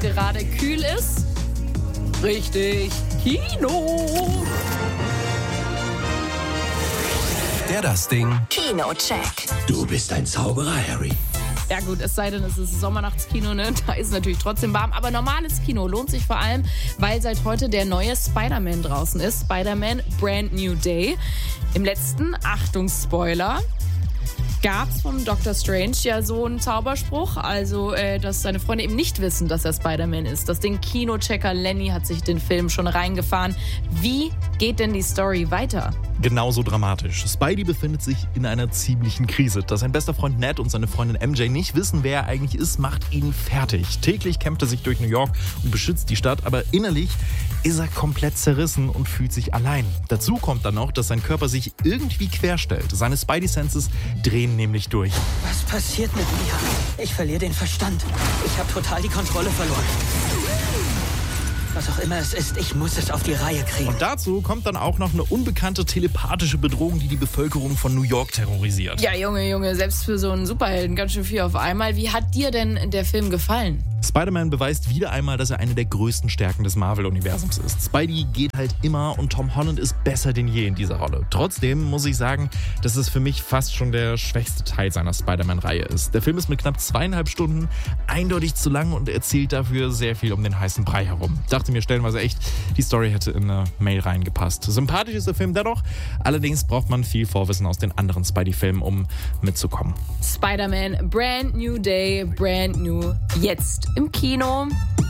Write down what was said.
gerade kühl ist? Richtig, Kino. Das Ding. Kino-Check. Du bist ein Zauberer, Harry. Ja gut, es sei denn, es ist Sommernachtskino, ne? Da ist es natürlich trotzdem warm. Aber normales Kino lohnt sich vor allem, weil seit heute der neue Spider-Man draußen ist. Spider-Man Brand New Day. Im letzten, Achtung Spoiler, gab es vom Dr. Strange ja so einen Zauberspruch, also dass seine Freunde eben nicht wissen, dass er Spider-Man ist. Das Ding Kinochecker Lenny hat sich den Film schon reingefahren. Wie geht denn die Story weiter? Genauso dramatisch. Spidey befindet sich in einer ziemlichen Krise. Dass sein bester Freund Ned und seine Freundin MJ nicht wissen, wer er eigentlich ist, macht ihn fertig. Täglich kämpft er sich durch New York und beschützt die Stadt, aber innerlich ist er komplett zerrissen und fühlt sich allein. Dazu kommt dann noch, dass sein Körper sich irgendwie querstellt. Seine Spidey-Senses drehen nämlich durch. Was passiert mit mir? Ich verliere den Verstand. Ich habe total die Kontrolle verloren. Was auch immer es ist, ich muss es auf die Reihe kriegen. Und dazu kommt dann auch noch eine unbekannte telepathische Bedrohung, die die Bevölkerung von New York terrorisiert. Ja, Junge, selbst für so einen Superhelden ganz schön viel auf einmal. Wie hat dir denn der Film gefallen? Spider-Man beweist wieder einmal, dass er eine der größten Stärken des Marvel-Universums ist. Spidey geht halt immer und Tom Holland ist besser denn je in dieser Rolle. Trotzdem muss ich sagen, dass es für mich fast schon der schwächste Teil seiner Spider-Man-Reihe ist. Der Film ist mit knapp 2,5 Stunden eindeutig zu lang und erzählt dafür sehr viel um den heißen Brei herum. Ich dachte mir stellenweise echt, die Story hätte in eine Mail reingepasst. Sympathisch ist der Film dennoch, allerdings braucht man viel Vorwissen aus den anderen Spidey-Filmen, um mitzukommen. Spider-Man Brand New Day, Brand New jetzt im Kino.